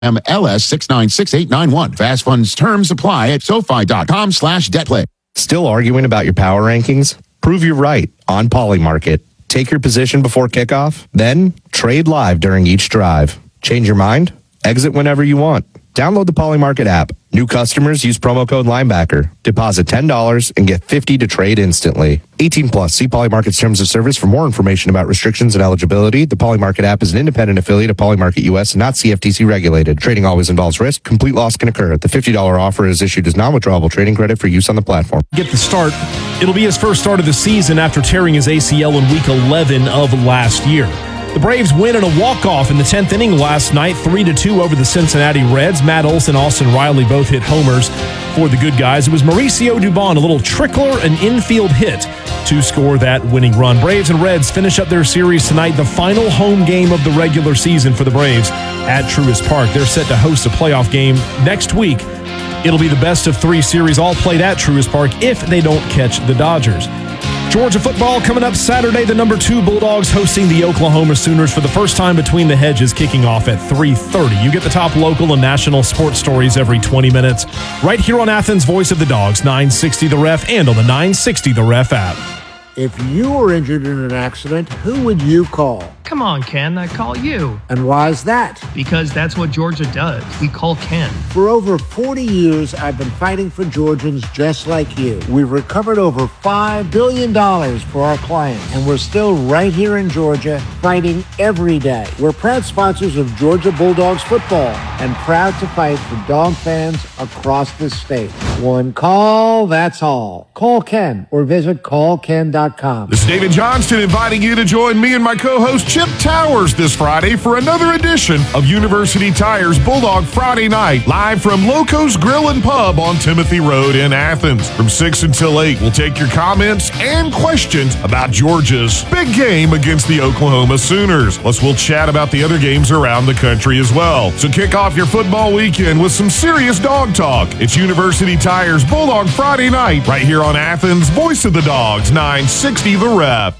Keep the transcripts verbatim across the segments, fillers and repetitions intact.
M L S six nine six eight nine one. Fast funds terms apply at SoFi.com slash DebtPlay. Still arguing about your power rankings? Prove you're right on Polymarket. Take your position before kickoff, then trade live during each drive. Change your mind? Exit whenever you want. Download the Polymarket app. New customers use promo code Linebacker. Deposit ten dollars and get fifty dollars to trade instantly. eighteen plus. See Polymarket's terms of service for more information about restrictions and eligibility. The Polymarket app is an independent affiliate of Polymarket U S and not C F T C regulated. Trading always involves risk. Complete loss can occur. The fifty dollars offer is issued as non-withdrawable trading credit for use on the platform. Get the start. It'll be his first start of the season after tearing his A C L in week eleven of last year. The Braves win in a walk-off in the tenth inning last night, three to two over the Cincinnati Reds. Matt Olson and Austin Riley both hit homers for the good guys. It was Mauricio Dubon, a little trickler, an infield hit to score that winning run. Braves and Reds finish up their series tonight, the final home game of the regular season for the Braves at Truist Park. They're set to host a playoff game next week. It'll be the best of three series all played at Truist Park if they don't catch the Dodgers. Georgia football coming up Saturday. The number two Bulldogs hosting the Oklahoma Sooners for the first time between the hedges, kicking off at three thirty. You get the top local and national sports stories every twenty minutes right here on Athens' Voice of the Dogs, nine sixty The Ref, and on the nine sixty The Ref app. If you were injured in an accident, who would you call? Come on, Ken, I call you. And why is that? Because that's what Georgia does. We call Ken. For over forty years, I've been fighting for Georgians just like you. We've recovered over five billion dollars for our clients, and we're still right here in Georgia fighting every day. We're proud sponsors of Georgia Bulldogs football and proud to fight for dog fans across the state. One call, that's all. Call Ken or visit call ken dot com. This is David Johnston inviting you to join me and my co-host Chip Towers this Friday for another edition of University Tires Bulldog Friday Night, live from Loco's Grill and Pub on Timothy Road in Athens. From six until eight, we'll take your comments and questions about Georgia's big game against the Oklahoma Sooners. Plus, we'll chat about the other games around the country as well. So kick off your football weekend with some serious dog talk. It's University Tires Bulldog Friday Night right here on Athens' Voice of the Dogs, nine sixty The Rep.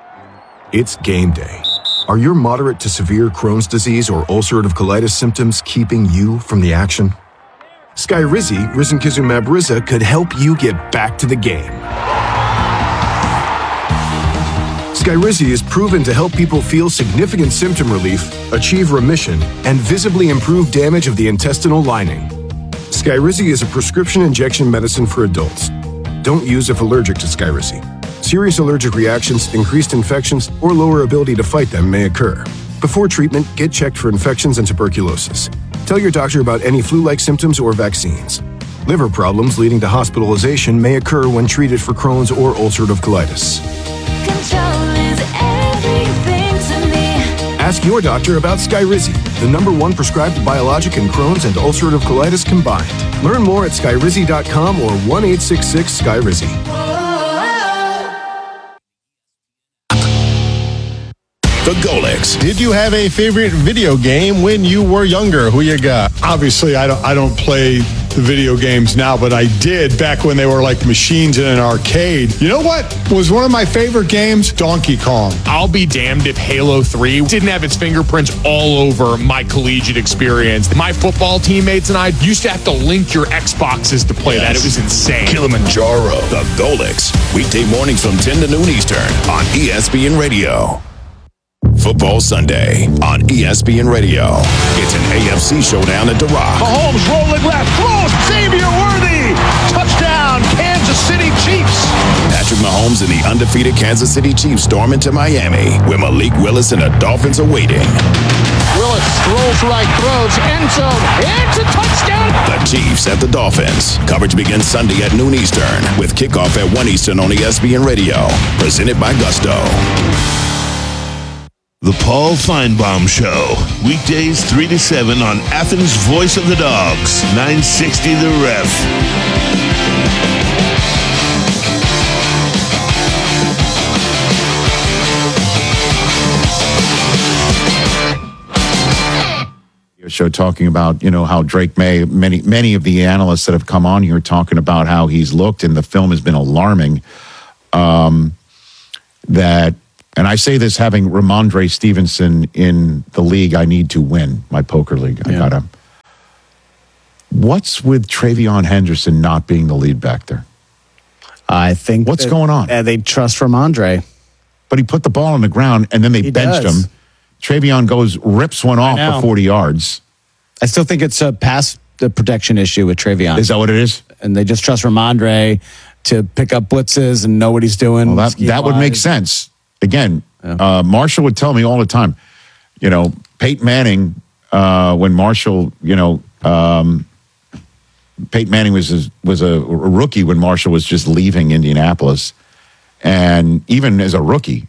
It's game day. Are your moderate to severe Crohn's disease or ulcerative colitis symptoms keeping you from the action? Skyrizi, risankizumab Riza, could help you get back to the game. Skyrizi is proven to help people feel significant symptom relief, achieve remission, and visibly improve damage of the intestinal lining. Skyrizi is a prescription injection medicine for adults. Don't use if allergic to Skyrizi. Serious allergic reactions, increased infections, or lower ability to fight them may occur. Before treatment, get checked for infections and tuberculosis. Tell your doctor about any flu-like symptoms or vaccines. Liver problems leading to hospitalization may occur when treated for Crohn's or ulcerative colitis. Control is everything to me. Ask your doctor about Skyrizi, the number one prescribed biologic in Crohn's and ulcerative colitis combined. Learn more at skyrizi dot com or one eight six six Skyrizi. The Golix. Did you have a favorite video game when you were younger? Who you got? Obviously, I don't I don't play the video games now, but I did back when they were like machines in an arcade. You know what was one of my favorite games? Donkey Kong. I'll be damned if Halo three didn't have its fingerprints all over my collegiate experience. My football teammates and I used to have to link your Xboxes to play yes. that. It was insane. Kilimanjaro. The Golix. Weekday mornings from ten to noon Eastern on E S P N Radio. Football Sunday on E S P N Radio. It's an A F C showdown at The Rock. Mahomes rolling left, throws, Xavier Worthy, touchdown, Kansas City Chiefs. Patrick Mahomes and the undefeated Kansas City Chiefs storm into Miami, where Malik Willis and the Dolphins are waiting. Willis rolls right, throws, end zone, it's a touchdown. The Chiefs at the Dolphins. Coverage begins Sunday at noon Eastern, with kickoff at one Eastern on E S P N Radio. Presented by Gusto. The Paul Feinbaum Show. Weekdays three to seven on Athens' Voice of the Dogs, nine sixty The Ref. Show talking about, you know, how Drake May, many, many of the analysts that have come on here talking about how he's looked, and the film has been alarming. Um, that, and I say this having Ramondre Stevenson in the league, I need to win my poker league. I yeah. gotta, What's with Travion Henderson not being the lead back there? I think what's that, going on? Uh, they trust Ramondre, but he put the ball on the ground and then they He benched does. him. Travion goes rips one off know. for forty yards. I still think it's a pass the protection issue with Travion. Is that what it is? And they just trust Ramondre to pick up blitzes and know what he's doing. Well, that that would make sense. Again, uh, Marshall would tell me all the time. You know, Peyton Manning. Uh, when Marshall, you know, um, Peyton Manning was a, was a rookie when Marshall was just leaving Indianapolis, and even as a rookie,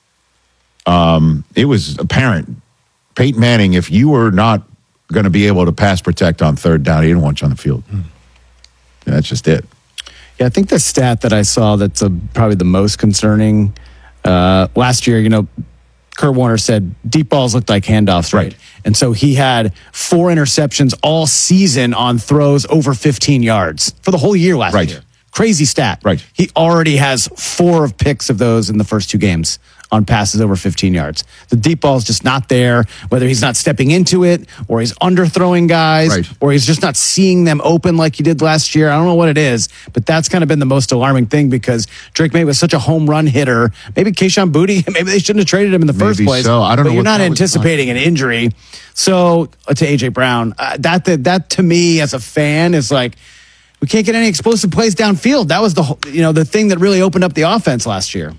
um, it was apparent. Peyton Manning, if you were not going to be able to pass protect on third down, he didn't want you on the field. Mm. That's just it. Yeah, I think the stat that I saw that's a, probably the most concerning uh, last year, you know, Kurt Warner said deep balls looked like handoffs, right? right? And so he had four interceptions all season on throws over fifteen yards for the whole year last right. year. Crazy stat. Right. He already has four of picks of those in the first two games on passes over fifteen yards. The deep ball is just not there, whether he's not stepping into it or he's underthrowing guys right. or he's just not seeing them open like he did last year. I don't know what it is, but that's kind of been the most alarming thing because Drake May was such a home run hitter. Maybe Keyshawn Boutte, maybe they shouldn't have traded him in the first maybe place. So. I don't but know you're what not that was anticipating an injury. So uh, to A J Brown, uh, that, that that to me as a fan is like, we can't get any explosive plays downfield. That was the whole- you know the thing that really opened up the offense last year.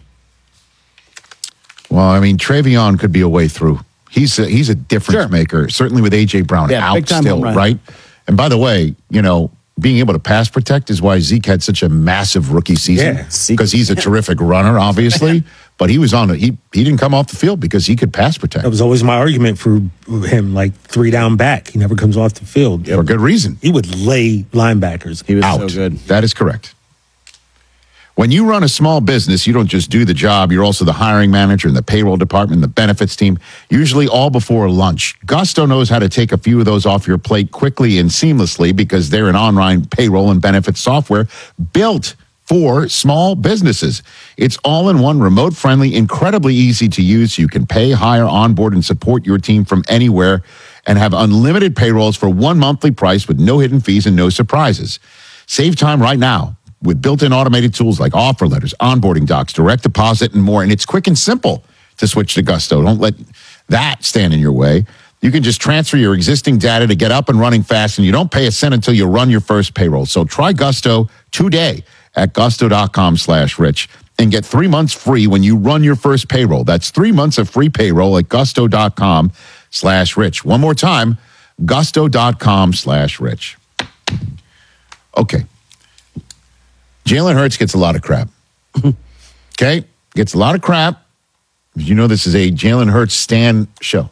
Well, I mean, Travion could be a way through. He's a, he's a difference Sure. maker, certainly with A J Brown Yeah, out big time still, home run. right? And by the way, you know, being able to pass protect is why Zeke had such a massive rookie season Yeah, because he's a terrific runner, obviously. But he was on the, he he didn't come off the field because he could pass protect. That was always my argument for him, like three down back. He never comes off the field. For good reason. He would lay linebackers He was out. so good. That is correct. When you run a small business, you don't just do the job. You're also the hiring manager and the payroll department, the benefits team, usually all before lunch. Gusto knows how to take a few of those off your plate quickly and seamlessly because they're an online payroll and benefits software built for small businesses. It's all-in-one, remote-friendly, incredibly easy to use. You can pay, hire, onboard, and support your team from anywhere and have unlimited payrolls for one monthly price with no hidden fees and no surprises. Save time right now with built-in automated tools like offer letters, onboarding docs, direct deposit, and more. And it's quick and simple to switch to Gusto. Don't let that stand in your way. You can just transfer your existing data to get up and running fast, and you don't pay a cent until you run your first payroll. So try Gusto today at gusto.com slash rich and get three months free when you run your first payroll. That's three months of free payroll at gusto.com slash rich. One more time, gusto.com slash rich. Okay. Jalen Hurts gets a lot of crap. Okay? Gets a lot of crap. You know this is a Jalen Hurts stan show.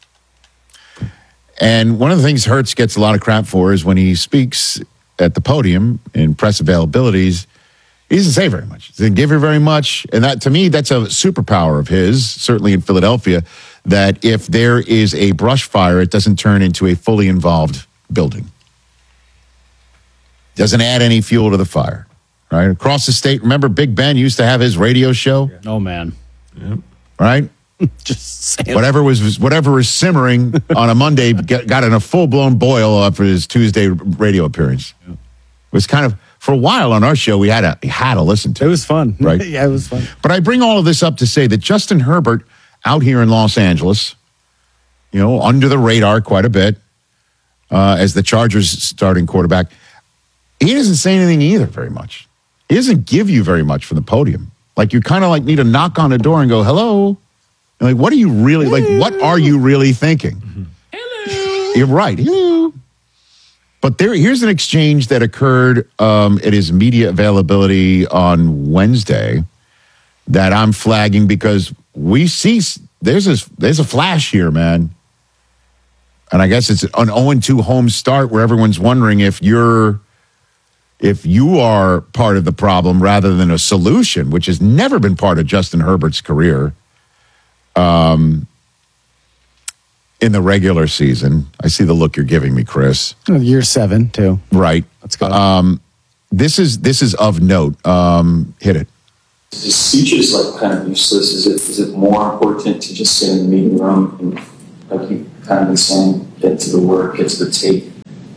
And one of the things Hurts gets a lot of crap for is when he speaks at the podium in press availabilities, he doesn't say very much. He doesn't give you very much. And that, to me, that's a superpower of his, certainly in Philadelphia, that if there is a brush fire, it doesn't turn into a fully involved building. Doesn't add any fuel to the fire. Right? Across the state, remember Big Ben used to have his radio show? Oh, man. Yep. Right? Just saying. Whatever was whatever was simmering on a Monday got, got in a full-blown boil after his Tuesday radio appearance. It was kind of, for a while on our show, we had to, had to listen to it. It was fun. Right? Yeah, it was fun. But I bring all of this up to say that Justin Herbert out here in Los Angeles, you know, under the radar quite a bit uh, as the Chargers starting quarterback, he doesn't say anything either very much. He doesn't give you very much from the podium. Like you kind of like need to knock on the door and go, hello. And like, what are you really, like, what are you really thinking? Mm-hmm. Hello. You're right. Hello. But there, here's an exchange that occurred um, at his media availability on Wednesday that I'm flagging because we see there's a, there's a flash here, man. And I guess it's an oh and two home start where everyone's wondering if you're, if you are part of the problem rather than a solution, which has never been part of Justin Herbert's career um, in the regular season. I see the look you're giving me, Chris. Year seven, too. Right. Let's go. Um, this is this is of note. Um, hit it. Is speeches like kind of useless? Is it is it more important to just sit in the meeting room and, like you kind of been saying, get to the work, get to the tape,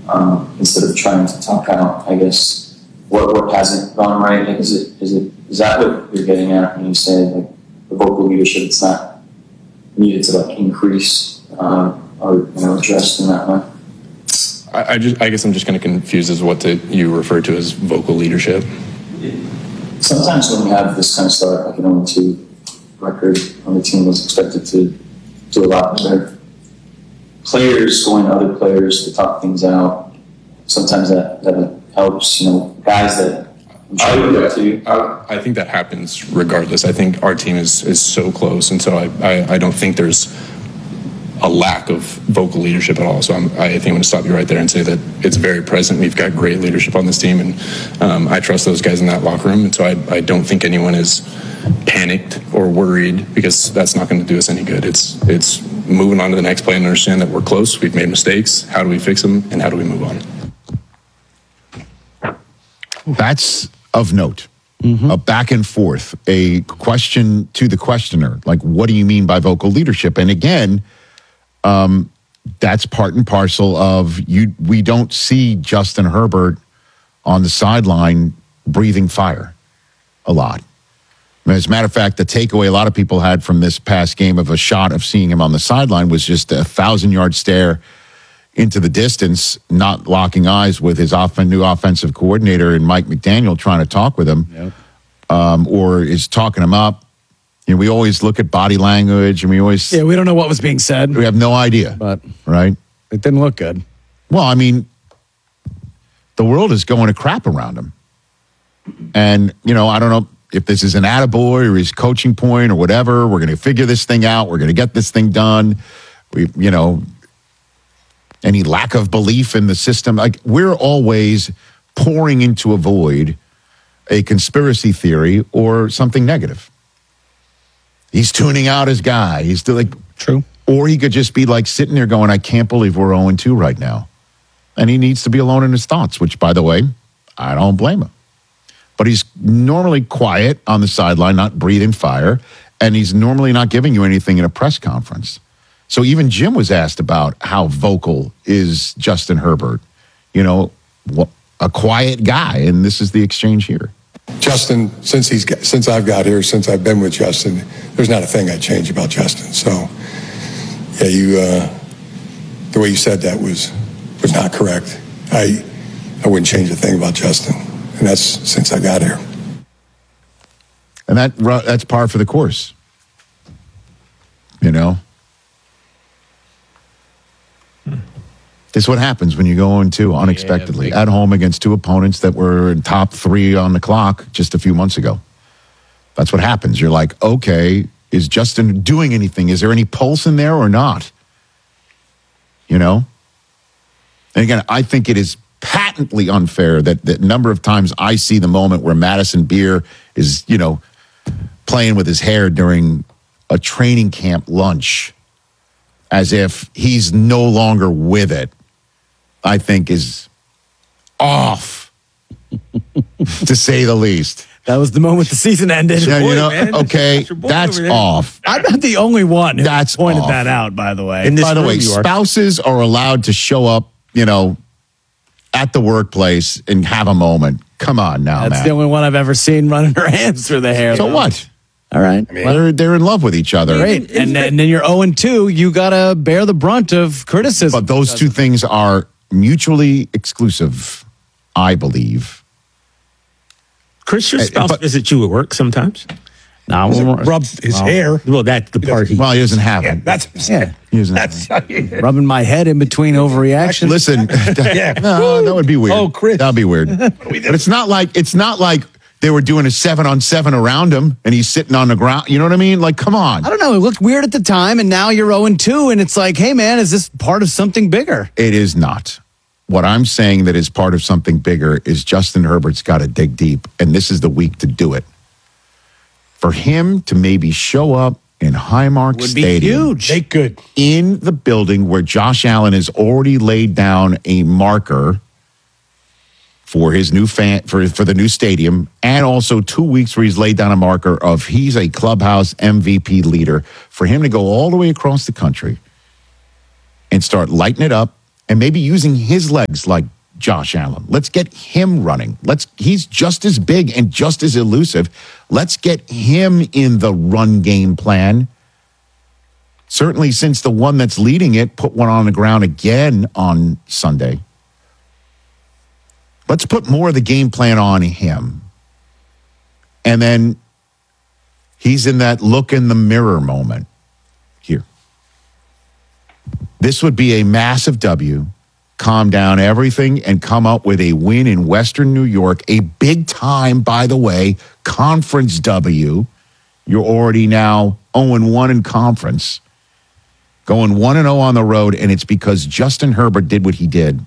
um, instead of trying to talk out, I guess, what what hasn't gone right. Like, is it is it is that what you're getting at when you say like the vocal leadership? It's not needed to like increase um, or you know addressed in that way. I, I just I guess I'm just kind of confused as what to, you refer to as vocal leadership. Sometimes when we have this kind of start, like an oh and two record on the team was expected to do a lot better. Players going to other players to talk things out. Sometimes that, that helps, you know, guys that I'm sure I, you go to. I, I think that happens regardless. I think our team is, is so close, and so I, I, I don't think there's a lack of vocal leadership at all. So I'm, I think I'm going to stop you right there and say that it's very present. We've got great leadership on this team, and um, I trust those guys in that locker room. And so I, I don't think anyone is panicked or worried, because that's not going to do us any good. It's it's moving on to the next play and understand that we're close. We've made mistakes. How do we fix them, and how do we move on? That's of note. Mm-hmm. A back and forth, a question to the questioner, like, what do you mean by vocal leadership? And again, um, that's part and parcel of you. We don't see Justin Herbert on the sideline breathing fire a lot. I mean, as a matter of fact, the takeaway a lot of people had from this past game of a shot of seeing him on the sideline was just a thousand-yard stare into the distance, not locking eyes with his off- new offensive coordinator and Mike McDaniel trying to talk with him, yep. um, or is talking him up. You know, we always look at body language, and we always yeah, we don't know what was being said. We have no idea, but right? It didn't look good. Well, I mean, the world is going to crap around him, and you know, I don't know if this is an attaboy or his coaching point or whatever. We're going to figure this thing out. We're going to get this thing done. We, you know. Any lack of belief in the system. Like, we're always pouring into a void a conspiracy theory or something negative. He's tuning out his guy. He's still like, true. Or he could just be like sitting there going, I can't believe we're oh and two right now. And he needs to be alone in his thoughts, which, by the way, I don't blame him. But he's normally quiet on the sideline, not breathing fire, and he's normally not giving you anything in a press conference. So even Jim was asked about how vocal is Justin Herbert. You know, a quiet guy, and this is the exchange here. Justin, since he's got, since I've got here, since I've been with Justin, there's not a thing I'd change about Justin. So, yeah, you, uh, the way you said that was was not correct. I I wouldn't change a thing about Justin, and that's since I got here. And that that's par for the course. You know. This is what happens when you go into unexpectedly yeah, at home against two opponents that were in top three on the clock just a few months ago. That's what happens. You're like, okay, is Justin doing anything? Is there any pulse in there or not? You know? And again, I think it is patently unfair that the number of times I see the moment where Madison Beer is, you know, playing with his hair during a training camp lunch as if he's no longer with it, I think is off, to say the least. That was the moment the season ended. Yeah, Boy, you know, man, okay, that's off. I'm not the only one who that's pointed off. that out, by the way. And by the way, spouses are allowed to show up, you know, at the workplace and have a moment. Come on now, That's Matt. the only one I've ever seen running her hands through the hair. So though. what? All right. I mean, they're, they're in love with each other. Great. And then, and then you're oh and two, you got to bear the brunt of criticism. But those two things are mutually exclusive, I believe. Chris, your Uh, spouse but- visits you at work sometimes? No, rubs his well, hair. Well, that's the part he. Well, he doesn't have Yeah, it. that's Yeah. He doesn't that's have it. rubbing my head in between overreaction. Listen, Yeah. no, that would be weird. Oh, Chris. That'd be weird. But it's not like it's not like they were doing a seven on seven around him and he's sitting on the ground. You know what I mean? Like, come on. I don't know. It looked weird at the time, and now you're oh and two, and it's like, hey, man, is this part of something bigger? It is not. What I'm saying that is part of something bigger is Justin Herbert's got to dig deep, and this is the week to do it. For him to maybe show up in Highmark Would be Stadium, huge. They could. in the building where Josh Allen has already laid down a marker for his new fan for, for the new stadium, and also two weeks where he's laid down a marker of he's a clubhouse M V P leader. For him to go all the way across the country and start lighting it up and maybe using his legs like Josh Allen. Let's get him running. Let's he's just as big and just as elusive. Let's get him in the run game plan. Certainly since the one that's leading it put one on the ground again on Sunday. Let's put more of the game plan on him. And then he's in that look in the mirror moment here. This would be a massive W. Calm down everything and come up with a win in Western New York. A big time, by the way, conference W. You're already now oh and one in conference. Going one and oh on the road, and it's because Justin Herbert did what he did.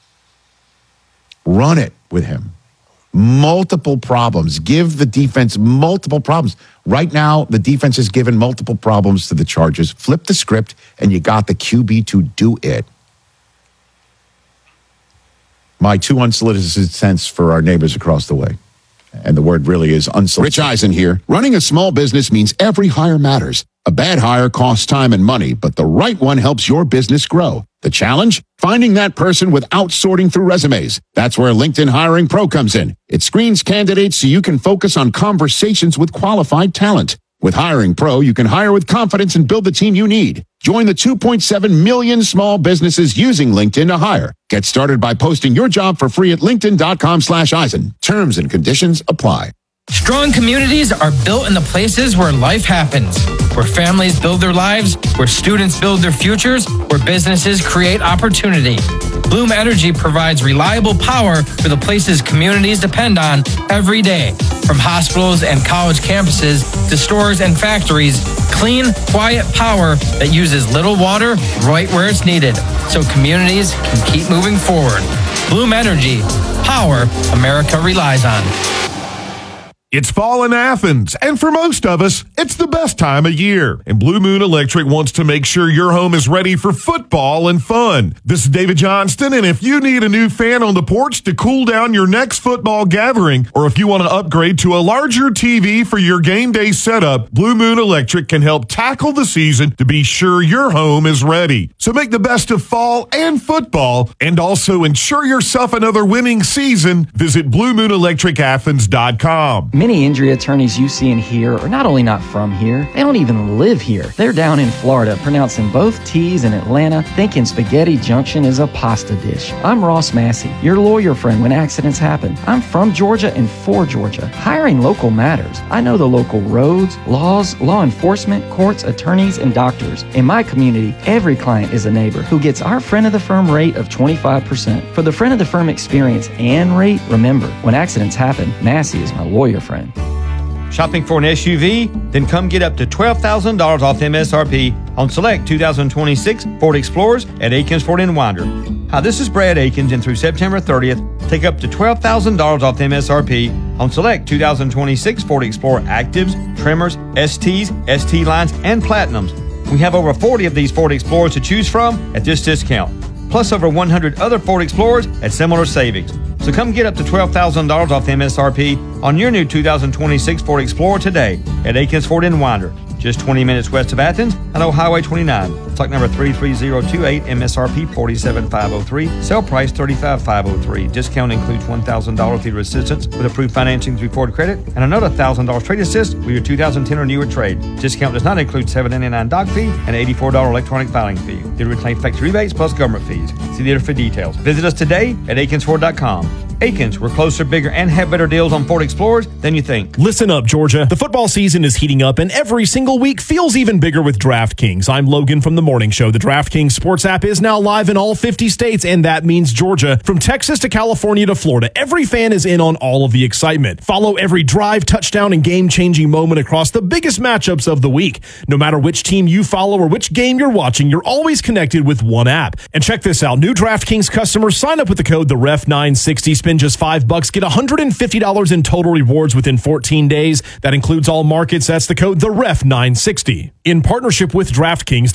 Run it with him. Multiple problems. Give the defense multiple problems. Right now, the defense has given multiple problems to the Chargers. Flip the script, and you got the Q B to do it. My two unsolicited cents for our neighbors across the way. And the word really is unsolicited. Rich Eisen here. Running a small business means every hire matters. A bad hire costs time and money, but the right one helps your business grow. The challenge? Finding that person without sorting through resumes. That's where LinkedIn Hiring Pro comes in. It screens candidates so you can focus on conversations with qualified talent. With Hiring Pro, you can hire with confidence and build the team you need. Join the two point seven million small businesses using LinkedIn to hire. Get started by posting your job for free at linkedin.com slash Eisen. Terms and conditions apply. Strong communities are built in the places where life happens, where families build their lives, where students build their futures, where businesses create opportunity. Bloom Energy provides reliable power for the places communities depend on every day. From hospitals and college campuses to stores and factories, clean, quiet power that uses little water right where it's needed, so communities can keep moving forward. Bloom Energy, power America relies on. It's fall in Athens, and for most of us, it's the best time of year. And Blue Moon Electric wants to make sure your home is ready for football and fun. This is David Johnston, and if you need a new fan on the porch to cool down your next football gathering, or if you want to upgrade to a larger T V for your game day setup, Blue Moon Electric can help tackle the season to be sure your home is ready. So make the best of fall and football, and also ensure yourself another winning season. Visit blue moon electric athens dot com. Many injury attorneys you see and hear are not only not from here, they don't even live here. They're down in Florida, pronouncing both T's in Atlanta, thinking Spaghetti Junction is a pasta dish. I'm Ross Massey, your lawyer friend when accidents happen. I'm from Georgia and for Georgia. Hiring local matters. I know the local roads, laws, law enforcement, courts, attorneys, and doctors. In my community, every client is a neighbor who gets our friend of the firm rate of twenty-five percent. For the friend of the firm experience and rate, remember, when accidents happen, Massey is my lawyer friend. Shopping for an S U V? Then come get up to twelve thousand dollars off M S R P on select two thousand twenty-six Ford Explorers at Akins Ford in Winder. Hi, this is Brad Akins, and through September thirtieth, take up to twelve thousand dollars off M S R P on select two thousand twenty-six Ford Explorer Actives, Tremors, S Ts, S T Lines, and Platinums. We have over forty of these Ford Explorers to choose from at this discount, plus over one hundred other Ford Explorers at similar savings. So come get up to twelve thousand dollars off M S R P on your new two thousand twenty-six Ford Explorer today at Akins Ford in Winder, just twenty minutes west of Athens on Old Highway twenty-nine. Stock number three three zero two eight, M S R P forty-seven thousand five hundred three, sale price thirty-five thousand five hundred three. Discount includes one thousand dollars theater assistance with approved financing through Ford Credit and another one thousand dollars trade assist with your two thousand ten or newer trade. Discount does not include seven dollars and ninety-nine cents doc fee and eighty-four dollars electronic filing fee. Dealer retain factory rebates plus government fees. See dealer for details. Visit us today at akins ford dot com. Akins, we're closer, bigger, and have better deals on Ford Explorers than you think. Listen up, Georgia. The football season is heating up, and every single week feels even bigger with DraftKings. I'm Logan from The Morning Show. The DraftKings sports app is now live in all fifty states, and that means Georgia. From Texas to California to Florida, every fan is in on all of the excitement. Follow every drive, touchdown, and game-changing moment across the biggest matchups of the week. No matter which team you follow or which game you're watching, you're always connected with one app. And check this out. New DraftKings customers sign up with the code the ref nine sixty. Spend just five bucks. Get one hundred fifty dollars in total rewards within fourteen days. That includes all markets. That's the code the ref nine sixty. In partnership with DraftKings, the crown is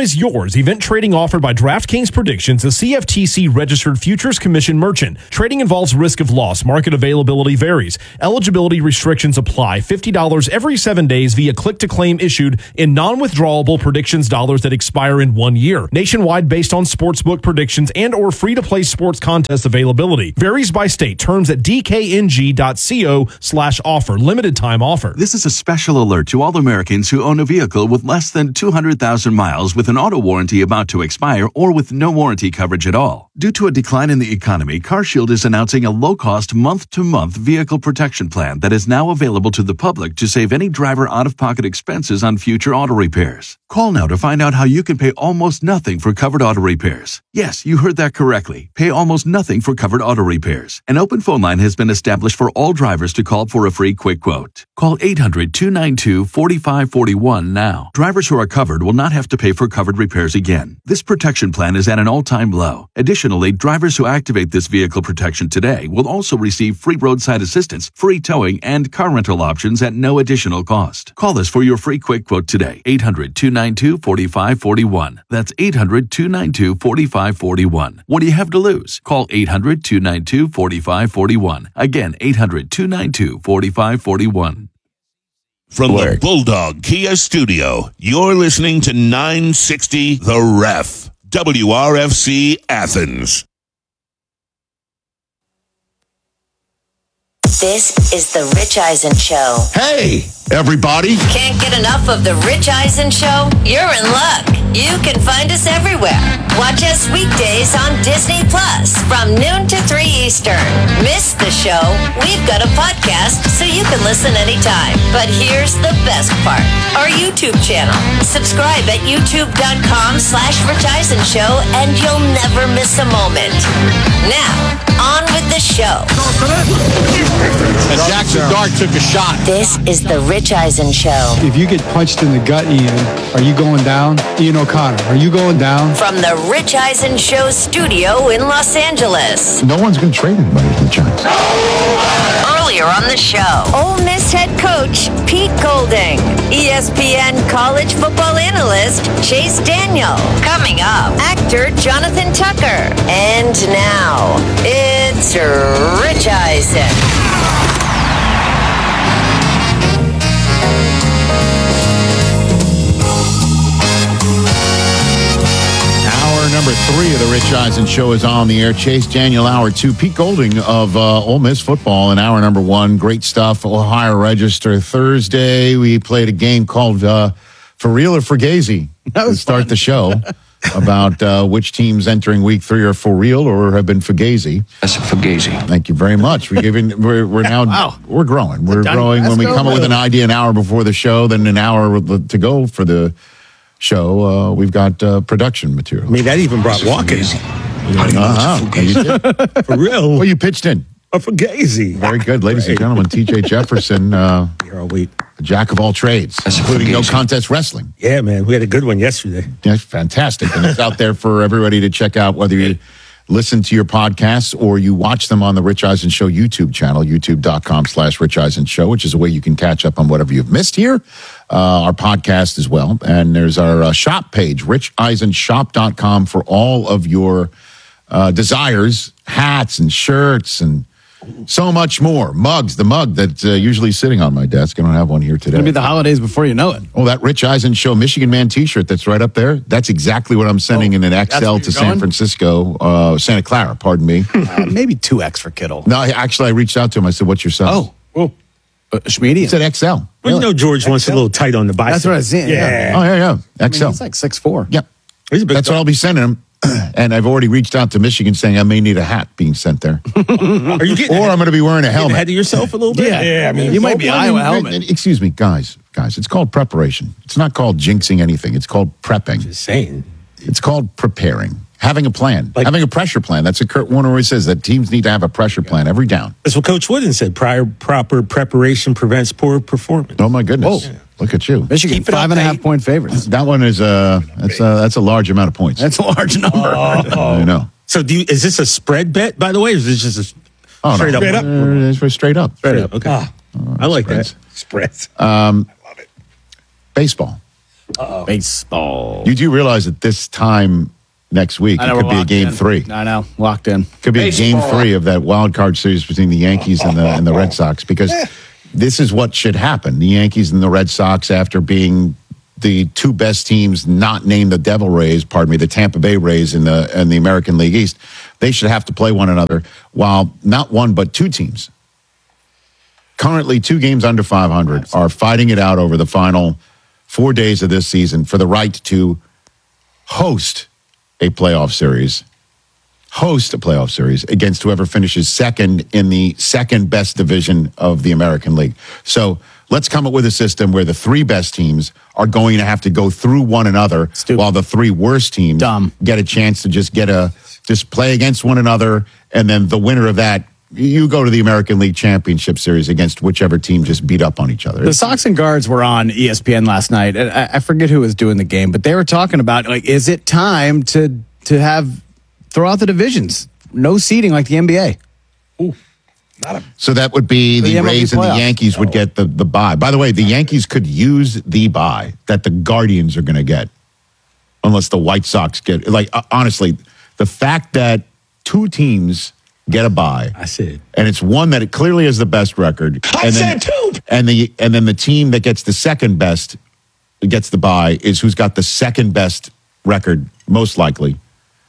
is yours. Event trading offered by DraftKings Predictions, a C F T C-registered futures commission merchant. Trading involves risk of loss. Market availability varies. Eligibility restrictions apply. fifty dollars every seven days via click-to-claim issued in non-withdrawable predictions dollars that expire in one year. Nationwide based on sportsbook predictions and or free-to-play sports contest availability. Varies by state. Terms at d k n g dot co slash offer. Limited time offer. This is a special alert to all Americans who own a vehicle with less than two hundred thousand miles with an auto warranty about to expire or with no warranty coverage at all. Due to a decline in the economy, CarShield is announcing a low-cost month-to-month vehicle protection plan that is now available to the public to save any driver out-of-pocket expenses on future auto repairs. Call now to find out how you can pay almost nothing for covered auto repairs. Yes, you heard that correctly. Pay almost nothing for covered auto repairs. An open phone line has been established for all drivers to call for a free quick quote. Call eight hundred, two nine two, four five four one now. Drivers who are covered will not have to pay for covered repairs again. This protection plan is at an all-time low. Additionally, drivers who activate this vehicle protection today will also receive free roadside assistance, free towing, and car rental options at no additional cost. Call us for your free quick quote today. eight hundred, two nine two, four five four one. That's eight hundred, two nine two, four five four one. What do you have to lose? Call eight hundred, two nine two, four five four one. Again, eight hundred, two nine two, four five four one. From the Bulldog Kia Studio, you're listening to nine sixty The Ref, W R F C Athens. This is the Rich Eisen Show. Hey, everybody. Can't get enough of the Rich Eisen Show? You're in luck. You can find us everywhere. Watch us weekdays on Disney Plus from noon to three Eastern. Miss the show? We've got a podcast so you can listen anytime. But here's the best part. Our YouTube channel. Subscribe at youtube.com slash Rich Eisen Show and you'll never miss a moment. Now, on with the show. And Jackson Dart took a shot. This is the Rich Eisen Show. If you get punched in the gut, Ian, are you going down? Ian O'Connor, are you going down? From the Rich Eisen Show studio in Los Angeles. No one's going to trade anybody to the Giants. Earlier on the show, Ole Miss head coach Pete Golding, E S P N college football analyst Chase Daniel. Coming up, actor Jonathan Tucker. And now, it's Rich Eisen. Number three of the Rich Eisen Show is on the air. Chase Daniel, hour two. Pete Golding of uh, Ole Miss football in hour number one. Great stuff. Ohio Register Thursday. We played a game called uh, For Real or Fugazi to start fun. the show about uh, which teams entering week three are for real or have been Fugazi. That's a Fugazi. Thank you very much. We're giving. We're, we're now. Wow. We're growing. We're Done. growing. Let's When we go, come up with an idea an hour before the show, then an hour to go for the show, uh, we've got uh, production material. I mean, that even brought walking. Uh-huh. You did. For real. Well, you pitched in. A Fugazi. Very good, ladies and gentlemen. T J Jefferson, uh, Here all week. a jack of all trades, including no contest wrestling. Yeah, man. We had a good one yesterday. That's fantastic. And it's out there for everybody to check out, whether you listen to your podcasts or you watch them on the Rich Eisen Show YouTube channel, youtube.com slash Rich Eisen Show, which is a way you can catch up on whatever you've missed here. Uh, our podcast as well. And there's our uh, shop page, rich eisen shop dot com, for all of your uh, desires, hats and shirts and so much more. Mugs, the mug that's uh, usually sitting on my desk. I don't have one here today. It's going to be the holidays before you know it. Oh, that Rich Eisen Show Michigan Man t-shirt that's right up there. That's exactly what I'm sending oh, in an X L to San going? Francisco, uh, Santa Clara, pardon me. Uh, maybe two X for Kittle. No, actually, I reached out to him. I said, what's your size? Oh, oh. Uh, Schmiedian. He said X L. Well, you know George X L? Wants a little tight on the bicep. That's what I was saying. Yeah. Oh, yeah, yeah. X L. I mean, he's like six foot four. Yep. He's a big That's dog. what I'll be sending him. And I've already reached out to Michigan saying I may need a hat being sent there. Are you getting or I'm going to be wearing a helmet. ahead of yourself a little bit? Yeah. yeah I mean, You might be Iowa helmet. Excuse me, guys. Guys, it's called preparation. It's not called jinxing anything. It's called prepping. Just saying. It's called preparing. Having a plan. Like, having a pressure plan. That's what Kurt Warner always says, that teams need to have a pressure plan every down. That's what Coach Wooden said. Prior proper preparation prevents poor performance. Oh, my goodness. Whoa. Look at you. Michigan, Keep it five up, and a half mate. point favorites. That one is uh that's uh that's a large amount of points. That's a large number. I know. So do you, is this a spread bet, by the way, or is this just a Oh, straight no. up? Straight up. Uh, it's for straight up. Straight up. Okay. Uh, I like spreads. that. Spreads. Um, I love it. Baseball. Uh-oh. Baseball. You do realize that this time next week, I it know, could we're be a locked game in. three. I know, locked in. Could be Baseball. a game three of that wild card series between the Yankees and the and the Red Sox, because this is what should happen. The Yankees and the Red Sox, after being the two best teams not named the Devil Rays, pardon me, the Tampa Bay Rays in the in the American League East, they should have to play one another, while not one but two teams, currently two games under five hundred, are fighting it out over the final four days of this season for the right to host a playoff series, host a playoff series against whoever finishes second in the second best division of the American League. So let's come up with a system where the three best teams are going to have to go through one another, while the three worst teams Dumb. get a chance to just get a just play against one another, and then the winner of that, you go to the American League Championship Series against whichever team just beat up on each other. The Sox and Guards were on E S P N last night, and I, I forget who was doing the game, but they were talking about, like, is it time to to have throw out the divisions, no seeding like the N B A? Ooh, not a. So that would be The the M L B Rays and the playoffs. Yankees would get the, the bye. By the way, the Yankees could use the bye that the Guardians are going to get, unless the White Sox get, like, uh, honestly, the fact that two teams get a bye, I said, and it's one that it clearly has the best record. I and then, said two. And the and then the team that gets the second best gets the bye is who's got the second best record, most likely,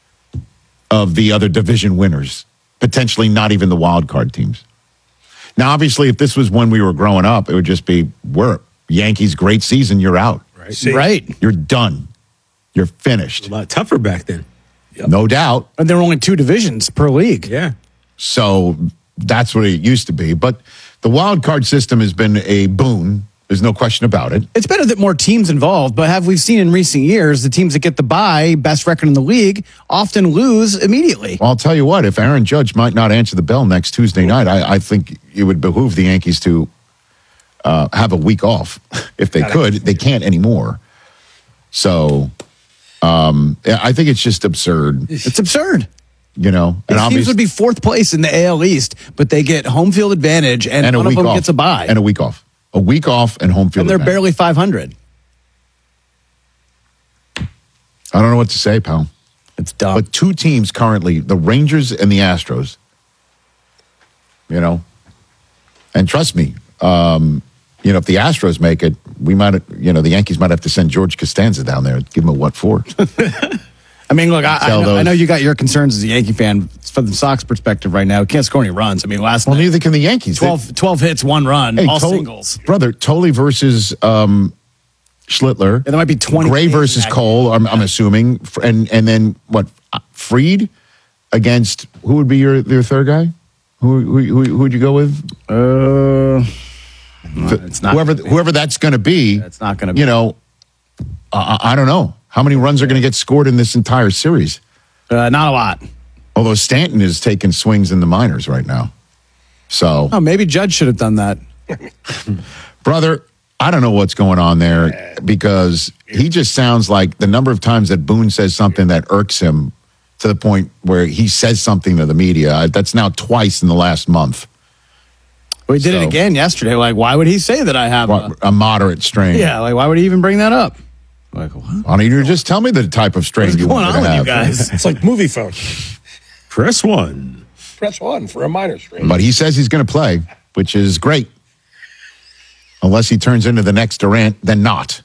of the other division winners. Potentially not even the wild card teams. Now, obviously, if this was when we were growing up, it would just be, we're Yankees, great season, you're out. Right. See, Right. You're done. You're finished. a lot tougher back then. No doubt. And there were only two divisions per league. Yeah. So that's what it used to be. But the wild card system has been a boon. There's no question about it. It's better that more teams involved, but have we seen in recent years the teams that get the bye, best record in the league, often lose immediately? Well, I'll tell you what, if Aaron Judge might not answer the bell next Tuesday night, I, I think it would behoove the Yankees to uh, have a week off if they could. They can't anymore. So um, I think it's just absurd. It's absurd. You know, These teams obvious- would be fourth place in the A L East, but they get home field advantage, and, and a one week of them off. gets a bye. And a week off. A week off and home field And they're advantage. barely five hundred. I don't know what to say, pal. It's dumb. But two teams currently, the Rangers and the Astros, you know, and trust me, um, you know, if the Astros make it, we might, you know, the Yankees might have to send George Costanza down there, give him a what for. I mean, look, I, I, Tell know, those- I know you got your concerns as a Yankee fan. From the Sox perspective right now, can't score any runs. I mean, last Well, night, neither can the Yankees. twelve, twelve hits, one run, Hey, all Tol- singles. Brother, Tolley versus um, Schlittler. Yeah, there might be twenty. Gray Ks in versus that Cole, I'm, I'm assuming. F- And and then what? uh, Freed against, who would be your, your third guy? Who, who, who, who would you go with? Uh, it's not whoever gonna be. whoever that's going to be. It's not gonna be. You know, I, I don't know how many runs are going to get scored in this entire series. Uh, not a lot. Although Stanton is taking swings in the minors right now. So, Oh, maybe Judge should have done that. brother, I don't know what's going on there, because he just sounds like the number of times that Boone says something that irks him to the point where he says something to the media. That's now twice in the last month. We did So- it again yesterday. Like, why would he say that I have a, A moderate strain. yeah, like, why would he even bring that up? Like, what? Why don't you just tell me the type of strain What's you going want on me to with you have? guys? It's like movie phone. Press one. Press one for a minor strain. But he says he's going to play, which is great. Unless he turns into the next Durant, then not.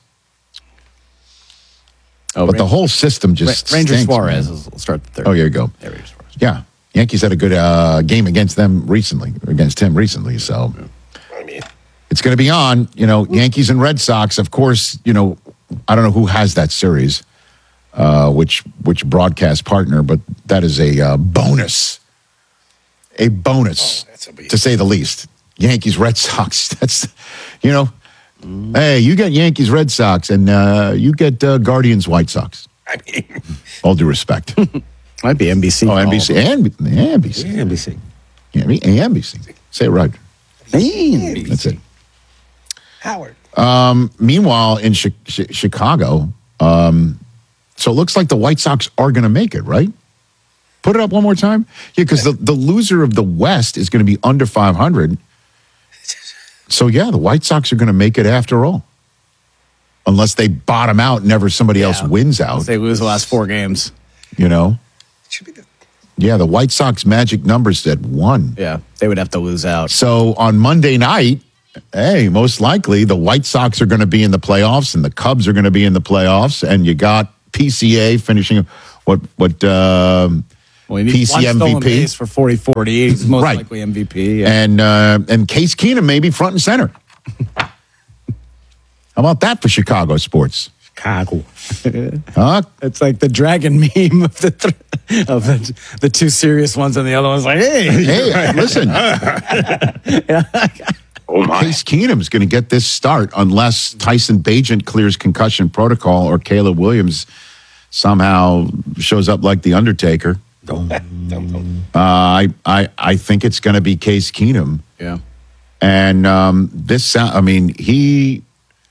Oh, but the Ran- whole system just Ra- Ranger stinks, Suarez man. will start the third. Oh, here you go. Yeah, Ranger Suarez. Yeah. Yankees had a good uh, game against them recently, against him recently. So I mean, it's going to be on, you know, Yankees and Red Sox. Of course, you know, I don't know who has that series, uh, which which broadcast partner, but that is a uh, bonus. A bonus, to say the least. Yankees, Red Sox. That's, you know, hey, you get Yankees, Red Sox, and uh, you get uh, Guardians, White Sox. I mean, All due respect. Might be N B C. Oh, N B C. And N B C. N B C. Yeah, N B C. Say it right. That's it. Howard. Um, meanwhile, in Chi- Chi- Chicago, um, so it looks like the White Sox are going to make it, right? Put it up one more time. Yeah, because the, the loser of the West is going to be under five hundred. So, yeah, the White Sox are going to make it after all. unless they bottom out and never somebody else wins out. They lose the last four games. You know? Yeah, the White Sox magic numbers at one. Yeah, they would have to lose out. So on Monday night, hey, most likely the White Sox are going to be in the playoffs and the Cubs are going to be in the playoffs, and you got P C A finishing what what um, well, he needs P C one stolen M V P base for forty forty. He's most Right. likely M V P. Yeah. and uh, and Case Keenum maybe front and center. How about that for Chicago sports? Chicago. Huh? It's like the dragon meme of the th- of the, the two serious ones, and the other one's like, "Hey, Hey, listen." Oh my. Case Keenum's going to get this start unless Tyson Bagent clears concussion protocol or Caleb Williams somehow shows up like the Undertaker. Uh, I I I think it's going to be Case Keenum. Yeah. And um, this sound, I mean, he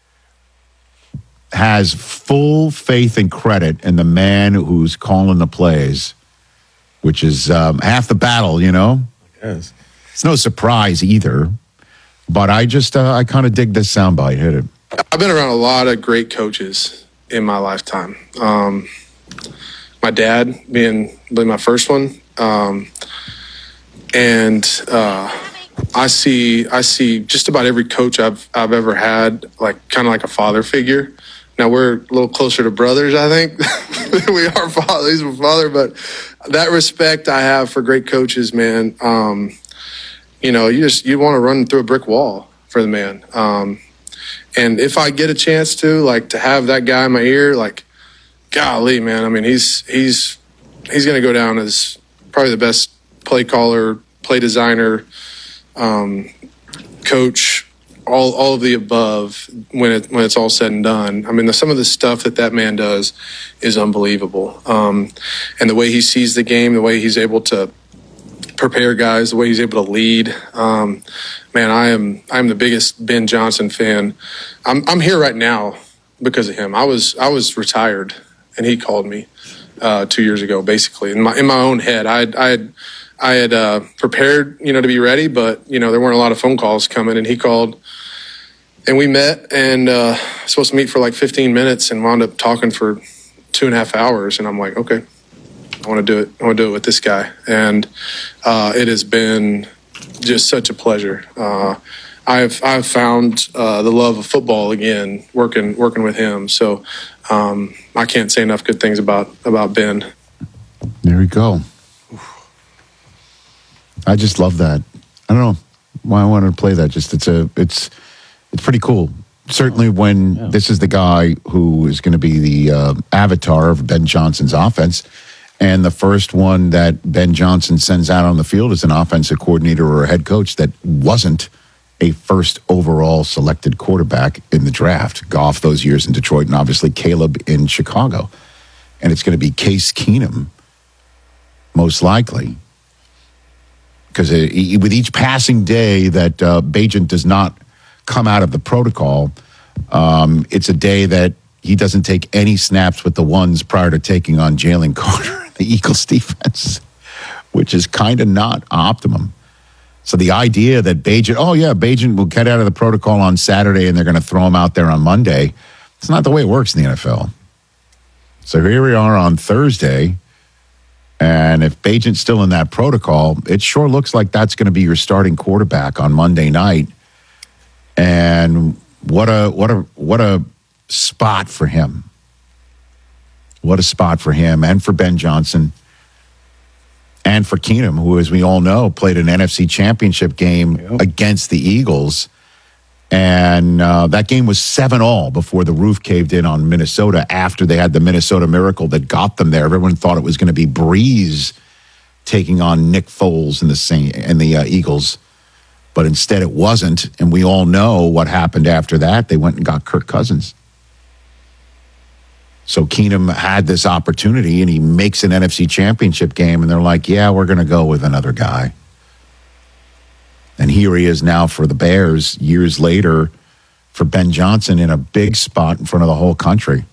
has full faith and credit in the man who's calling the plays, which is um, half the battle, you know? Yes. It's no surprise either. But I just, uh, I kind of dig this soundbite. Hit it. I've been around a lot of great coaches in my lifetime. Um, my dad being, being my first one. Um, and uh, I see I see just about every coach I've I've ever had, like kind of like a father figure. Now we're a little closer to brothers, I think, than we are father. He's my father, but that respect I have for great coaches, man. Um, you know, you just you want to run through a brick wall for the man. Um, and if I get a chance to, like, to have that guy in my ear, like, golly, man. I mean, he's he's he's going to go down as probably the best play caller, play designer, um, coach, all all of the above when it when it's all said and done. I mean, the, some of the stuff that that man does is unbelievable. Um, and the way he sees the game, the way he's able to prepare guys, the way he's able to lead. Um, man, I am I'm the biggest Ben Johnson fan. I'm I'm here right now because of him. I was I was retired and he called me uh, two years ago, basically in my in my own head. I had, I had I had uh, prepared, you know, to be ready, but you know there weren't a lot of phone calls coming, and he called, and we met, and uh, supposed to meet for like fifteen minutes, and wound up talking for two and a half hours, and I'm like, okay, I want to do it. I want to do it with this guy, and uh, it has been just such a pleasure. Uh, I've I've found uh, the love of football again working working with him. So um, I can't say enough good things about about Ben. There we go. I just love that. I don't know why I wanted to play that. Just it's a it's it's pretty cool. Certainly when yeah. this is the guy who is going to be the uh, avatar of Ben Johnson's offense, and the first one that Ben Johnson sends out on the field as an offensive coordinator or a head coach that wasn't a first overall selected quarterback in the draft. Goff those years in Detroit, and obviously Caleb in Chicago. And it's going to be Case Keenum, most likely. Because with each passing day that uh, Bagent does not come out of the protocol, um, it's a day that he doesn't take any snaps with the ones prior to taking on Jalen Carter, the Eagles defense, which is kind of not optimum. So the idea that Bagent, oh yeah, Bagent will get out of the protocol on Saturday and they're going to throw him out there on Monday, it's not the way it works in the N F L. So here we are on Thursday. And if Bagent's still in that protocol, it sure looks like that's going to be your starting quarterback on Monday night. And what a what a what a spot for him. What a spot for him and for Ben Johnson and for Keenum, who, as we all know, played an N F C championship game yep. against the Eagles. And uh, that game was seven all before the roof caved in on Minnesota after they had the Minnesota Miracle that got them there. Everyone thought it was going to be Breeze taking on Nick Foles and the Saint, and the uh, Eagles. But instead it wasn't. And we all know what happened after that. They went and got Kirk Cousins. So Keenum had this opportunity and he makes an N F C championship game. And they're like, yeah, we're going to go with another guy. And here he is now for the Bears years later for Ben Johnson in a big spot in front of the whole country.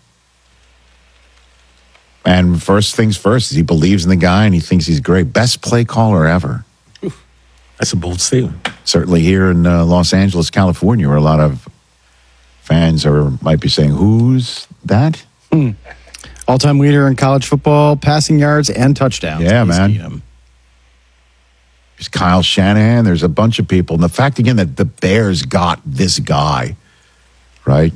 And first things first is he believes in the guy and he thinks he's great. Best play caller ever. That's a bold statement. Certainly here in uh, Los Angeles, California, where a lot of fans are might be saying, "Who's that?" Hmm. All-time leader in college football, passing yards and touchdowns. Yeah, Case man. Keenum. There's Kyle Shanahan. There's a bunch of people. And the fact, again, that the Bears got this guy, right?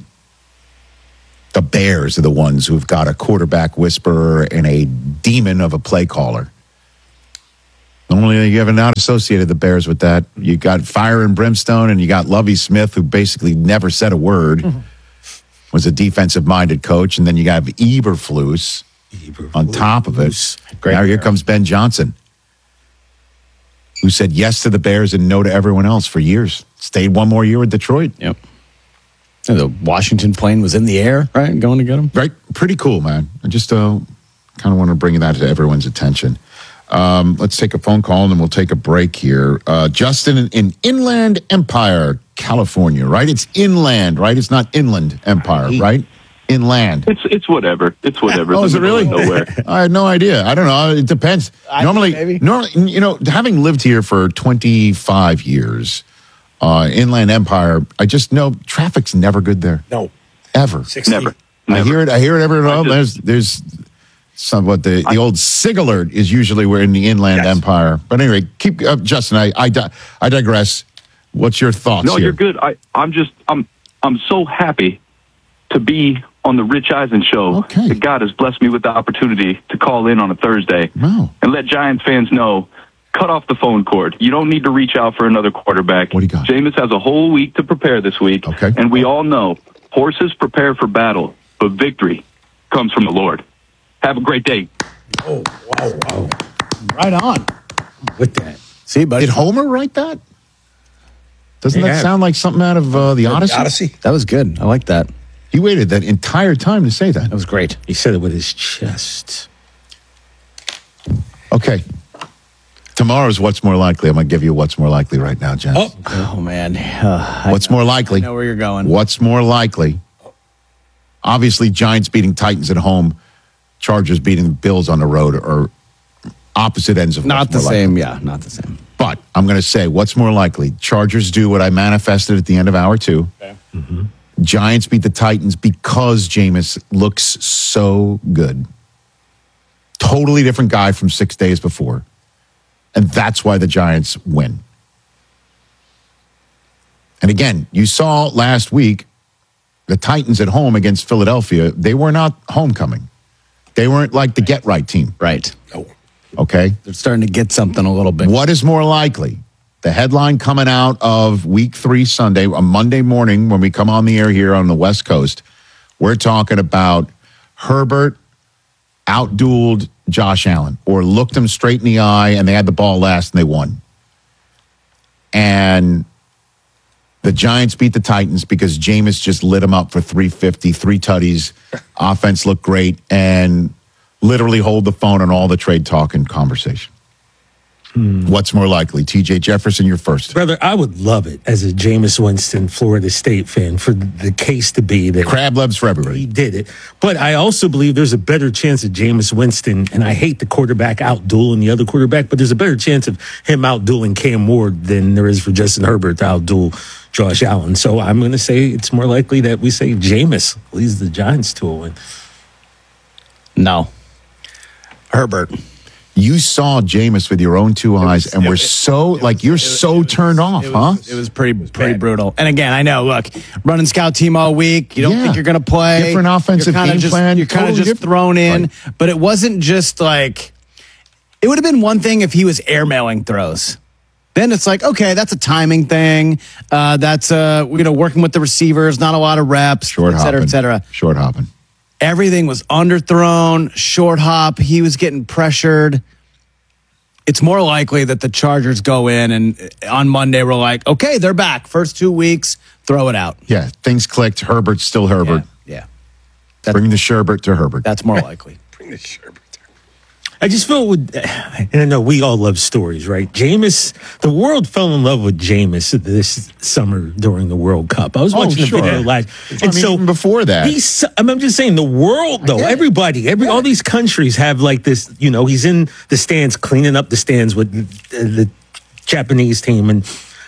The Bears are the ones who've got a quarterback whisperer and a demon of a play caller. Normally, you have not associated the Bears with that. You got fire and brimstone, and you got Lovie Smith, who basically never said a word, mm-hmm. was a defensive-minded coach, and then you got Eberflus, Eberflus. on top of it. Great now here comes Ben Johnson, who said yes to the Bears and no to everyone else for years. Stayed one more year with Detroit. Yep. And the Washington plane was in the air, right, going to get him? Right. Pretty cool, man. I just uh, kind of want to bring that to everyone's attention. Um, let's take a phone call, and then we'll take a break here. Uh, Justin in, in Inland Empire, California, right? It's inland, right? It's not Inland Empire, right? Inland. It's it's whatever. It's whatever. Oh, It's is it in the middle really? of nowhere. I had no idea. I don't know. It depends. I normally, think normally, you know, having lived here for twenty-five years, uh, Inland Empire, I just know traffic's never good there. No, ever. Never. I hear it. I hear it every now. There's there's some what the the old SIG alert is usually we're in the Inland Empire. But anyway, keep uh, Justin. I I, di- I digress. What's your thoughts No, here? you're good. I I'm just I'm I'm so happy to be on the Rich Eisen show. Okay. That God has blessed me with the opportunity to call in on a Thursday wow. and let Giants fans know. Cut off the phone cord. You don't need to reach out for another quarterback. What do you got? Jameis has a whole week to prepare this week. Okay. And we all know horses prepare for battle, but victory comes from the Lord. Have a great day. Oh, wow, wow. Right on. With that. See, buddy. Did Homer write that? Doesn't Yeah. that sound like something out of uh, the Odyssey? Odyssey. That was good. I like that. He waited that entire time to say that. That was great. He said it with his chest. Okay. Tomorrow's What's More Likely. I'm going to give you What's More Likely right now, Jen. Oh, oh man. Uh, What's more likely? I know where you're going. What's more likely? Obviously, Giants beating Titans at home, Chargers beating the Bills on the road are opposite ends of Not what's the more same. likely. Yeah, not the same. But I'm going to say what's more likely? Chargers do what I manifested at the end of hour two. Okay. Mm-hmm. Giants beat the Titans because Jameis looks so good. Totally different guy from six days before. And that's why the Giants win. And again, you saw last week the Titans at home against Philadelphia. They were not homecoming. They weren't like the get right team. Right. No. Okay. They're starting to get something a little bit. What is more likely? The headline coming out of week three Sunday, on Monday morning when we come on the air here on the West Coast, we're talking about Herbert outdueled Josh Allen or looked him straight in the eye and they had the ball last and they won. And the Giants beat the Titans because Jameis just lit them up for three fifty, three tutties. Offense looked great and literally hold the phone on all the trade talk and conversation. Hmm. What's more likely? T J Jefferson, you're first. Brother, I would love it as a Jameis Winston, Florida State fan for the case to be that crab loves for everybody. He did it. But I also believe there's a better chance of Jameis Winston, and I hate the quarterback outdueling the other quarterback, but there's a better chance of him outdueling Cam Ward than there is for Justin Herbert to outduel Josh Allen. So I'm going to say it's more likely that we say Jameis leads the Giants to a win. No. Herbert. You saw Jameis with your own two eyes, and we're so, like, you're so turned off, huh? It was pretty pretty brutal. And again, I know, look, running scout team all week. You don't Yeah. think you're going to play. Different offensive You're kinda game just, plan, You're kind of totally just different. thrown in. But it wasn't just like, it would have been one thing if he was airmailing throws. Then it's like, okay, that's a timing thing. Uh, that's, uh, you know, working with the receivers, not a lot of reps, Short et cetera, hopping. et cetera. Short hopping. Everything was underthrown, short hop. He was getting pressured. It's more likely that the Chargers go in and on Monday we're like, okay, they're back. First two weeks, throw it out. Yeah, things clicked. Herbert's still Herbert. Yeah. Bring the Sherbert to Herbert. That's more likely. Bring the Sherbert. I just feel with, and I know we all love stories, right? Jameis, the world fell in love with Jameis this summer during the World Cup. I was Oh, watching sure. the video live, I mean, even before that. he's. I mean, I'm just saying, the world though, everybody, every all these countries have like this. You know, he's in the stands cleaning up the stands with the, the Japanese team, and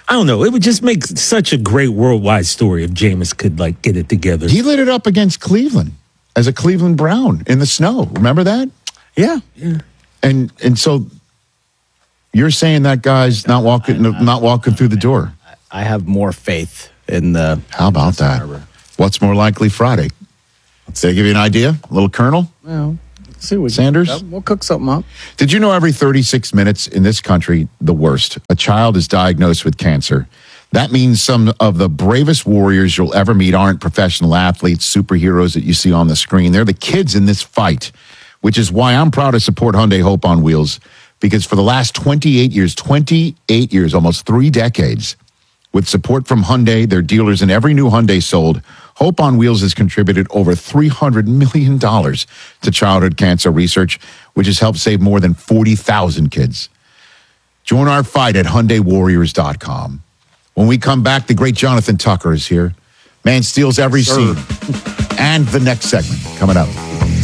I don't know. It would just make such a great worldwide story if Jameis could like get it together. He lit it up against Cleveland as a Cleveland Brown in the snow. Remember that? Yeah. Yeah. And and so you're saying that guy's not walking not walking through the door. I have more faith in the. How about that? What's more likely Friday? Did they give you an idea? A little kernel? Well, see what Sanders? We'll cook something up. Did you know every thirty-six minutes in this country, the worst, a child is diagnosed with cancer? That means some of the bravest warriors you'll ever meet aren't professional athletes, superheroes that you see on the screen. They're the kids in this fight, which is why I'm proud to support Hyundai Hope on Wheels, because for the last twenty-eight years, twenty-eight years, almost three decades, with support from Hyundai, their dealers, and every new Hyundai sold, Hope on Wheels has contributed over three hundred million dollars to childhood cancer research, which has helped save more than forty thousand kids. Join our fight at Hyundai Warriors dot com. When we come back, the great Jonathan Tucker is here. Man steals every Sir. scene. And the next segment coming up.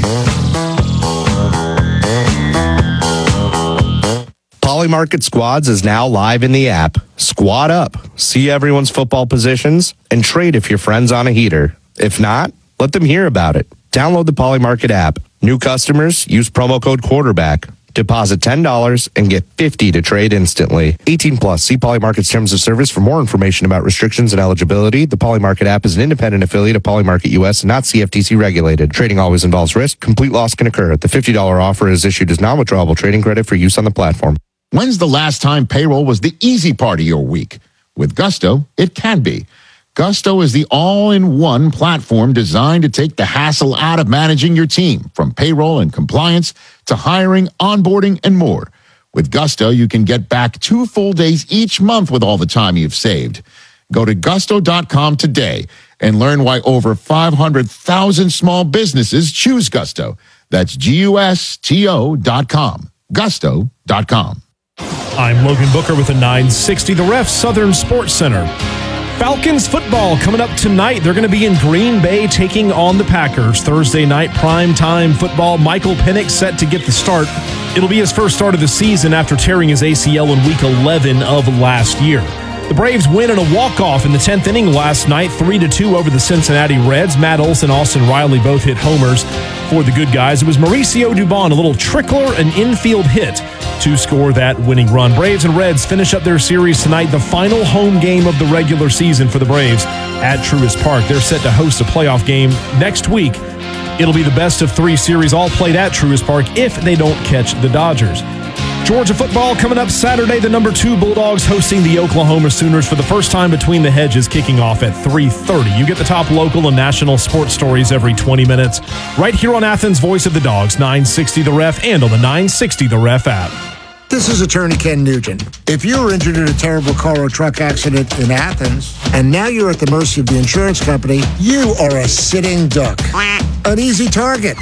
Polymarket Squads is now live in the app. Squad up, see everyone's football positions, and trade if your friend's on a heater. If not, let them hear about it. Download the Polymarket app. New customers, use promo code quarterback. Deposit ten dollars and get fifty dollars to trade instantly. eighteen plus. See Polymarket's terms of service for more information about restrictions and eligibility. The Polymarket app is an independent affiliate of Polymarket U S and not C F T C regulated. Trading always involves risk. Complete loss can occur. The fifty dollars offer is issued as non-withdrawable trading credit for use on the platform. When's the last time payroll was the easy part of your week? With Gusto, it can be. Gusto is the all-in-one platform designed to take the hassle out of managing your team, from payroll and compliance to hiring, onboarding, and more. With Gusto, you can get back two full days each month with all the time you've saved. Go to gusto dot com today and learn why over five hundred thousand small businesses choose Gusto. That's G U S T O dot com. gusto dot com. I'm Logan Booker with a nine sixty The Ref Southern Sports Center. Falcons football coming up tonight. They're going to be in Green Bay taking on the Packers. Thursday night, prime time football. Michael Penix set to get the start. It'll be his first start of the season after tearing his A C L in week eleven of last year. The Braves win in a walk-off in the tenth inning last night, three to two over the Cincinnati Reds. Matt Olson, Austin Riley both hit homers for the good guys. It was Mauricio Dubon, a little trickler, an infield hit to score that winning run. Braves and Reds finish up their series tonight, the final home game of the regular season for the Braves at Truist Park. They're set to host a playoff game next week. It'll be the best of three series all played at Truist Park if they don't catch the Dodgers. Georgia football coming up Saturday. The number two Bulldogs hosting the Oklahoma Sooners for the first time between the hedges, kicking off at three thirty. You get the top local and national sports stories every twenty minutes right here on Athens' Voice of the Dogs, nine sixty The Ref, and on the nine sixty The Ref app. This is attorney Ken Nugent. If you were injured in a terrible car or truck accident in Athens, and now you're at the mercy of the insurance company, you are a sitting duck. An easy target.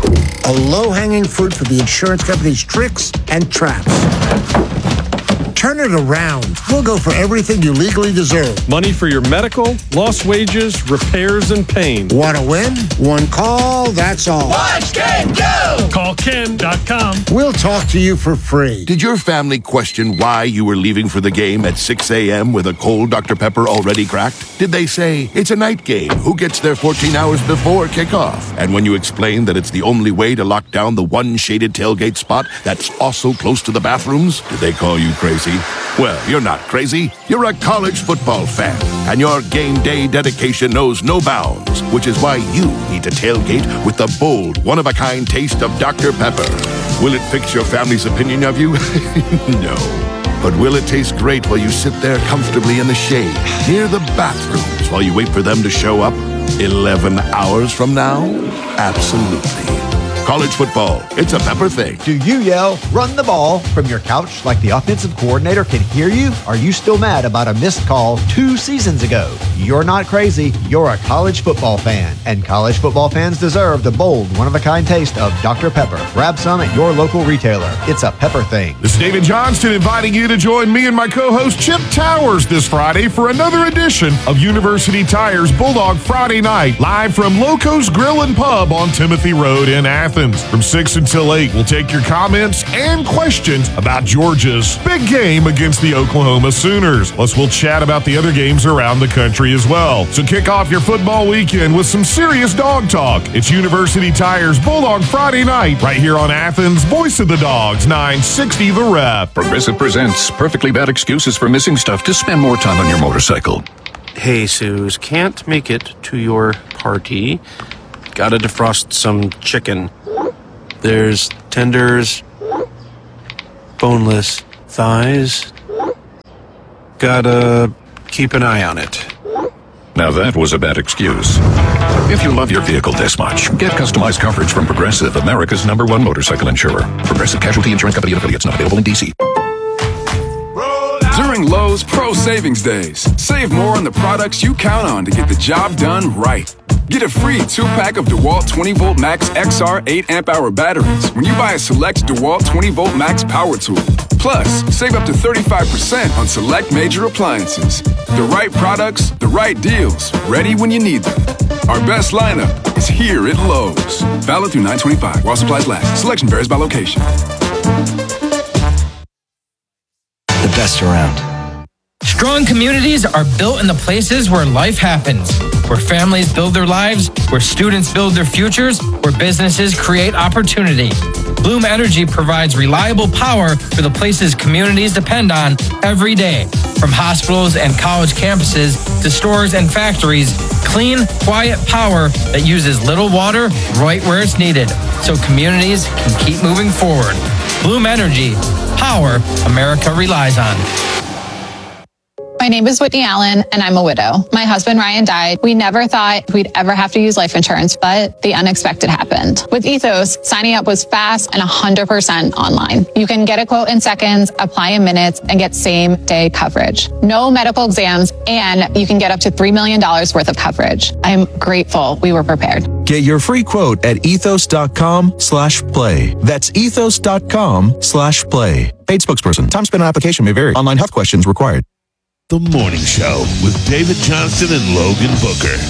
A low-hanging fruit for the insurance company's tricks and traps. Turn it around. We'll go for everything you legally deserve. Money for your medical, lost wages, repairs, and pain. Want to win? One call, that's all. Watch Ken go! Call Ken dot com. We'll talk to you for free. Did your family question why you were leaving for the game at six a.m. with a cold Doctor Pepper already cracked? Did they say, it's a night game, who gets there fourteen hours before kickoff? And when you explained that it's the only way to lock down the one shaded tailgate spot that's also close to the bathrooms, did they call you crazy? Well, you're not crazy. You're a college football fan, and your game day dedication knows no bounds, which is why you need to tailgate with the bold, one-of-a-kind taste of Doctor Pepper. Will it fix your family's opinion of you? No. But will it taste great while you sit there comfortably in the shade, near the bathrooms, while you wait for them to show up eleven hours from now? Absolutely. College football, it's a Pepper thing. Do you yell, run the ball, from your couch like the offensive coordinator can hear you? Are you still mad about a missed call two seasons ago? You're not crazy. You're a college football fan. And college football fans deserve the bold, one-of-a-kind taste of Doctor Pepper. Grab some at your local retailer. It's a Pepper thing. This is David Johnston inviting you to join me and my co-host Chip Towers this Friday for another edition of University Tires Bulldog Friday Night, live from Loco's Grill and Pub on Timothy Road in Athens. Athens. From six until eight, we'll take your comments and questions about Georgia's big game against the Oklahoma Sooners. Plus, we'll chat about the other games around the country as well. So kick off your football weekend with some serious dog talk. It's University Tires Bulldog Friday night right here on Athens' Voice of the Dogs, nine sixty The Ref. Progressive presents perfectly bad excuses for missing stuff to spend more time on your motorcycle. Hey, Suze, can't make it to your party. Gotta defrost some chicken. There's tenders, boneless thighs. Gotta keep an eye on it. Now that was a bad excuse. If you love your vehicle this much, get customized coverage from Progressive, America's number one motorcycle insurer. Progressive Casualty Insurance Company and affiliates, not available in D C. During Lowe's Pro Savings Days, save more on the products you count on to get the job done right. Get a free two-pack of DeWalt twenty volt Max X R eight amp hour batteries when you buy a select DeWalt twenty volt Max power tool. Plus, save up to thirty-five percent on select major appliances. The right products, the right deals, ready when you need them. Our best lineup is here at Lowe's. Valid through nine twenty-five while supplies last. Selection varies by location. The best around. Strong communities are built in the places where life happens, where families build their lives, where students build their futures, where businesses create opportunity. Bloom Energy provides reliable power for the places communities depend on every day. From hospitals and college campuses to stores and factories, clean, quiet power that uses little water right where it's needed, so communities can keep moving forward. Bloom Energy, power America relies on. My name is Whitney Allen, and I'm a widow. My husband, Ryan, died. We never thought we'd ever have to use life insurance, but the unexpected happened. With Ethos, signing up was fast and one hundred percent online. You can get a quote in seconds, apply in minutes, and get same-day coverage. No medical exams, and you can get up to three million dollars worth of coverage. I'm grateful we were prepared. Get your free quote at ethos.com slash play. That's ethos.com slash play. Paid spokesperson. Time spent on application may vary. Online health questions required. The Morning Show with David Johnston and Logan Booker.